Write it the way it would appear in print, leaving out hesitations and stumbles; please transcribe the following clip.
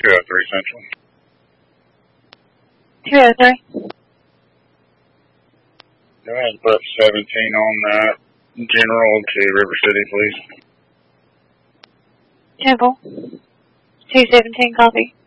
203 Central. 203. Go ahead and put 17 on that. General to River City, please. Temple. 217, copy.